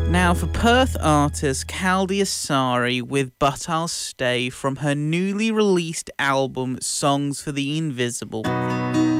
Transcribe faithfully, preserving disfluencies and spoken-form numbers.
Now for Perth artist Caldi Asari with But I'll Stay from her newly released album Songs for the Invisible.